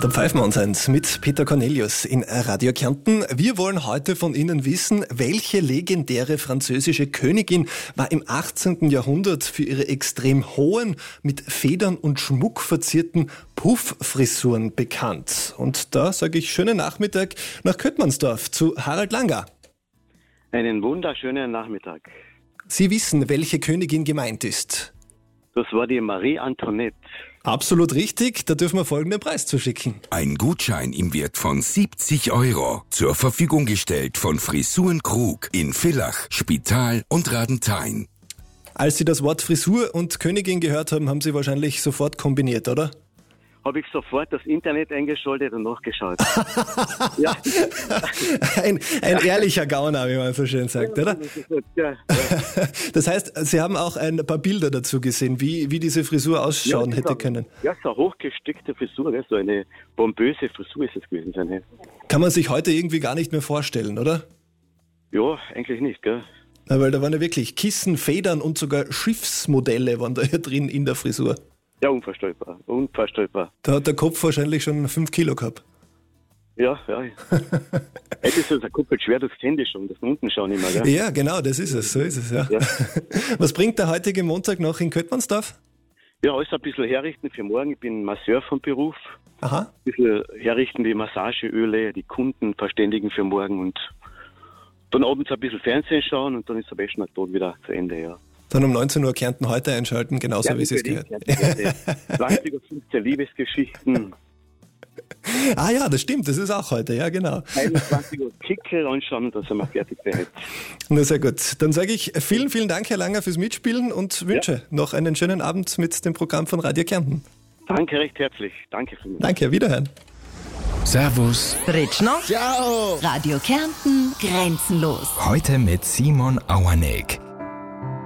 Da pfeifen wir uns eins mit Peter Cornelius in Radio Kärnten. Wir wollen heute von Ihnen wissen, welche legendäre französische Königin war im 18. Jahrhundert für ihre extrem hohen, mit Federn und Schmuck verzierten Puffrisuren bekannt. Und da sage ich schönen Nachmittag nach Köttmannsdorf zu Harald Langer. Einen wunderschönen Nachmittag. Sie wissen, welche Königin gemeint ist. Das war die Marie Antoinette. Absolut richtig, da dürfen wir folgenden Preis zuschicken. Ein Gutschein im Wert von 70 € zur Verfügung gestellt von Frisuren Krug in Villach, Spital und Radenthein. Als Sie das Wort Frisur und Königin gehört haben, haben Sie wahrscheinlich sofort kombiniert, oder? Habe ich sofort das Internet eingeschaltet und nachgeschaut. Ja. Ein ehrlicher Gauner, wie man so schön sagt, oder? Ja. Das heißt, Sie haben auch ein paar Bilder dazu gesehen, wie diese Frisur ausschauen hätte können. Ja, so eine hochgestickte Frisur, so eine pompöse Frisur ist es gewesen sein. Kann man sich heute irgendwie gar nicht mehr vorstellen, oder? Ja, eigentlich nicht, gell? Na, weil da waren ja wirklich Kissen, Federn und sogar Schiffsmodelle waren da ja drin in der Frisur. Ja, unvorstellbar, unvorstellbar. Da hat der Kopf wahrscheinlich schon 5 Kilo gehabt. Ja. Jetzt ist der Kopf schwer durchs Handy schon, das von unten schauen immer, gell? Ja, genau, das ist es, so ist es, ja. Was bringt der heutige Montag noch in Köttmannsdorf? Ja, alles ein bisschen herrichten für morgen. Ich bin Masseur vom Beruf. Aha. Ein bisschen herrichten, die Massageöle, die Kunden verständigen für morgen und dann abends ein bisschen Fernsehen schauen und dann ist der Wäschnertod wieder zu Ende, ja. Dann um 19 Uhr Kärnten heute einschalten, genauso wie Sie es gehört. 20 und 15 Liebesgeschichten. Ah ja, das stimmt, das ist auch heute, ja genau. 21 Uhr Kickel anschauen und dann sind wir fertig für heute. Na sehr gut, dann sage ich vielen, vielen Dank, Herr Langer, fürs Mitspielen und wünsche noch einen schönen Abend mit dem Programm von Radio Kärnten. Danke recht herzlich, danke für mich. Danke, wiederhören. Servus. Ritschner. Ciao. Radio Kärnten, grenzenlos. Heute mit Simon Auerneck.